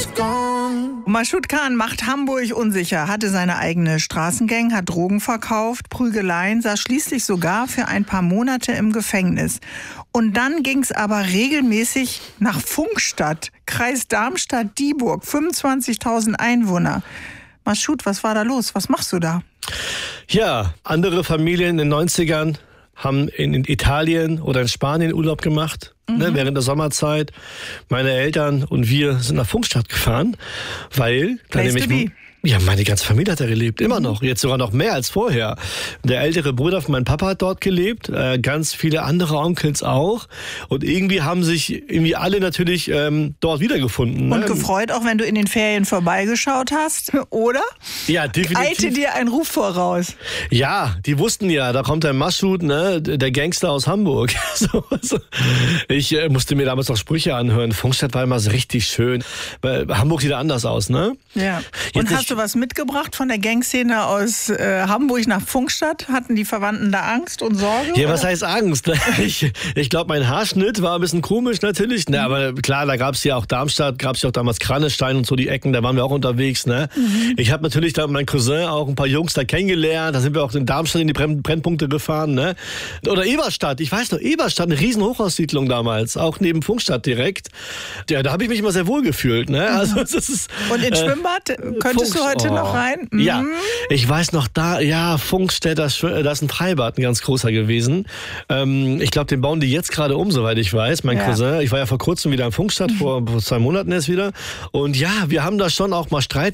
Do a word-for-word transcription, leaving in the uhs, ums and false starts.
Maschud Khan macht Hamburg unsicher, hatte seine eigene Straßengang, hat Drogen verkauft, Prügeleien, saß schließlich sogar für ein paar Monate im Gefängnis. Und dann ging es aber regelmäßig nach Pfungstadt, Kreis Darmstadt-Dieburg, fünfundzwanzigtausend Einwohner. Maschud, was war da los? Was machst du da? Ja, andere Familien in den neunzigern haben in Italien oder in Spanien Urlaub gemacht, mhm. ne, während der Sommerzeit. Meine Eltern und wir sind nach Pfungstadt gefahren, weil da Place to be. Ja, meine ganze Familie hat da gelebt, immer noch. Jetzt sogar noch mehr als vorher. Der ältere Bruder von meinem Papa hat dort gelebt, äh, ganz viele andere Onkels auch. Und irgendwie haben sich irgendwie alle natürlich ähm, dort wiedergefunden. Und ne? gefreut, auch wenn du in den Ferien vorbeigeschaut hast, oder? Ja, definitiv. Eilte dir ein Ruf voraus. Ja, die wussten ja, da kommt der Maschud, ne, der Gangster aus Hamburg. so, so. Ich äh, musste mir damals noch Sprüche anhören. Pfungstadt war immer so richtig schön. Weil Hamburg sieht ja anders aus, ne? Ja. Und hast du was mitgebracht von der Gangszene aus äh, Hamburg nach Pfungstadt? Hatten die Verwandten da Angst und Sorge? Ja, oder? Was heißt Angst? Ich, ich glaube, mein Haarschnitt war ein bisschen komisch natürlich. Ne? Aber klar, da gab es ja auch Darmstadt, gab es ja auch damals Kranestein und so die Ecken, da waren wir auch unterwegs. Ne? Mhm. Ich habe natürlich da meinen Cousin auch ein paar Jungs da kennengelernt. Da sind wir auch in Darmstadt in die Brenn Brennpunkte gefahren. Ne? Oder Eberstadt, ich weiß noch, Eberstadt, eine riesen Hochhaussiedlung damals, auch neben Pfungstadt direkt. Ja, da habe ich mich immer sehr wohl gefühlt. Ne? Also, das ist, und ins äh, Schwimmbad könntest du heute oh. noch rein? Mhm. Ja, ich weiß noch, da, ja, Pfungstadt, da ist ein Freibad, ein ganz großer gewesen. Ähm, ich glaube, den bauen die jetzt gerade um, soweit ich weiß. Mein ja. Cousin, ich war ja vor kurzem wieder in Pfungstadt, mhm. vor, vor zwei Monaten erst wieder. Und ja, wir haben da schon auch mal Streit